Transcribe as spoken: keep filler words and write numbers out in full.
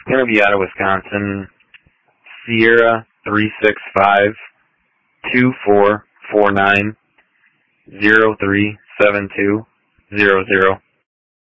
going to be out of Wisconsin. Sierra three six five two four four nine zero three seven two zero zero.